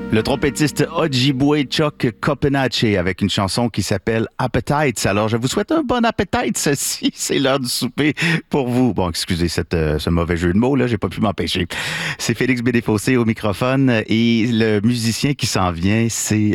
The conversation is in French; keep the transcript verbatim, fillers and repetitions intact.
Le trompettiste Ojibwe Chuck Copenache avec une chanson qui s'appelle Appetites. Alors, je vous souhaite un bon appétit, ceci, c'est l'heure du souper pour vous. Bon, excusez cette, euh, ce mauvais jeu de mots, là, j'ai pas pu m'empêcher. C'est Félix Bédéfossé au microphone et le musicien qui s'en vient, c'est